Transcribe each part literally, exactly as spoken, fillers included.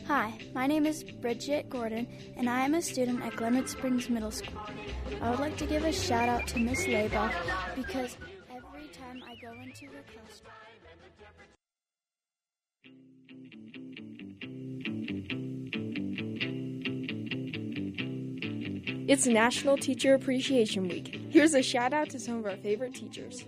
Hi, my name is Bridget Gordon, and I am a student at Glenwood Springs Middle School. I would like to give a shout out to Miss Laboff because every time I go into her classroom. It's National Teacher Appreciation Week. Here's a shout out to some of our favorite teachers.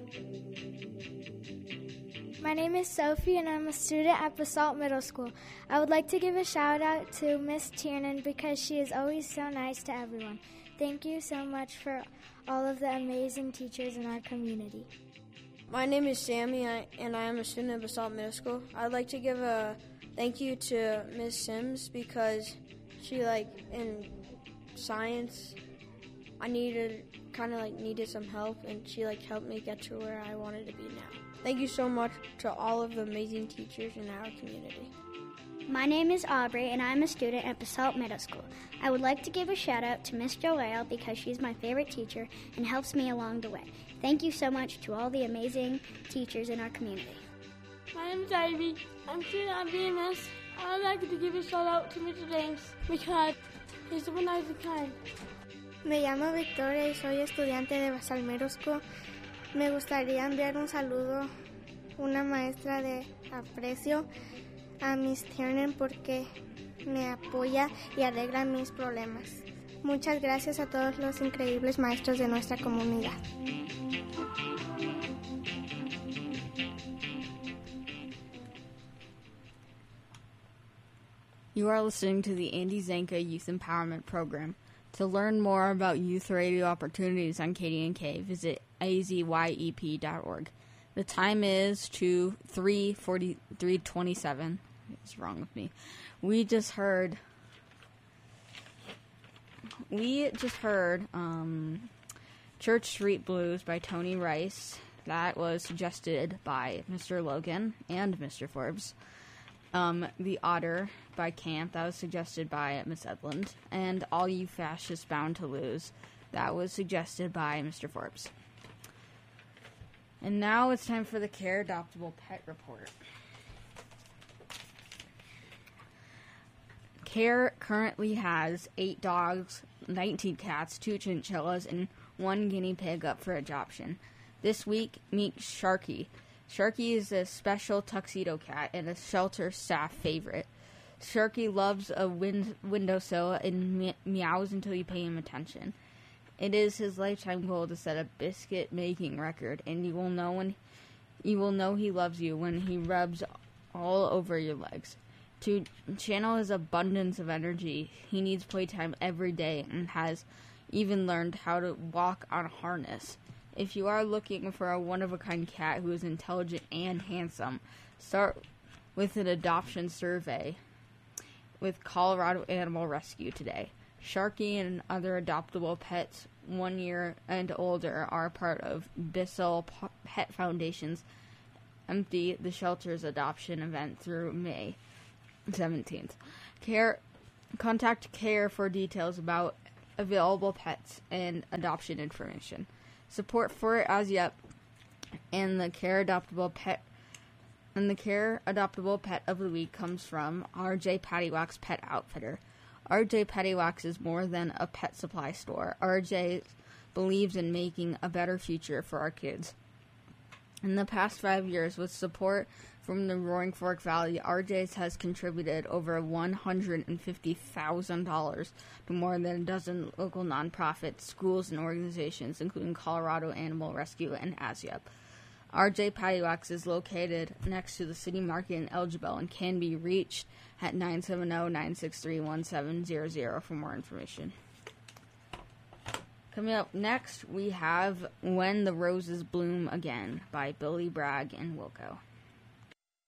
My name is Sophie, and I'm a student at Basalt Middle School. I would like to give a shout out to Miss Tiernan because she is always so nice to everyone. Thank you so much for all of the amazing teachers in our community. My name is Sammy, and I am a student at Basalt Middle School. I'd like to give a thank you to Miss Sims because she, like, in science, I needed, kind of, like, needed some help, and she, like, helped me get to where I wanted to be now. Thank you so much to all of the amazing teachers in our community. My name is Aubrey, and I'm a student at Basalt Middle School. I would like to give a shout out to Miss Joelle because she's my favorite teacher and helps me along the way. Thank you so much to all the amazing teachers in our community. My name is Ivy. I'm a student at B M S. I would like to give a shout out to Mister James because he's so nice and kind. Me llamo Victoria y soy estudiante de Basalt Middle School. Me gustaría enviar un saludo, una maestra de aprecio a Miss Tiernan porque me apoya y arregla mis problemas. Muchas gracias a todos los increíbles maestros de nuestra comunidad. You are listening to the Andy Zanka Youth Empowerment Program. To learn more about youth radio opportunities on K D N K, visit a z y e p dot org. The time is to three forty-three twenty-seven. What's wrong with me? We just heard. We just heard um, Church Street Blues by Tony Rice. That was suggested by Mister Logan and Mister Forbes. Um, The Otter by Camp, that was suggested by Miss Edlund. And All You Fascists Bound to Lose, that was suggested by Mister Forbes. And now it's time for the Care Adoptable Pet Report. Care currently has eight dogs, nineteen cats, two chinchillas, and one guinea pig up for adoption. This week, meet Sharky. Sharky is a special tuxedo cat and a shelter staff favorite. Sharky loves a win- windowsill and me- meows until you pay him attention. It is his lifetime goal to set a biscuit-making record, and you will know when you will know he loves you when he rubs all over your legs. To channel his abundance of energy, he needs playtime every day and has even learned how to walk on a harness. If you are looking for a one-of-a-kind cat who is intelligent and handsome, start with an adoption survey with Colorado Animal Rescue today. Sharky and other adoptable pets one year and older are part of Bissell Pet Foundation's Empty the Shelters adoption event through May seventeenth. Care, contact Care for details about available pets and adoption information. Support for ASYEP and the Care Adoptable Pet and the Care Adoptable Pet of the Week comes from R J Pattywax Pet Outfitter. R J Pattywax is more than a pet supply store. R J believes in making a better future for our kids. In the past five years, with support from the Roaring Fork Valley, R J's has contributed over one hundred fifty thousand dollars to more than a dozen local nonprofits, schools, and organizations, including Colorado Animal Rescue and ASYEP. R J Pattywax is located next to the City Market in Elgibel and can be reached at nine seven zero, nine six three, one seven zero zero for more information. Coming up next, we have When the Roses Bloom Again by Billy Bragg and Wilco.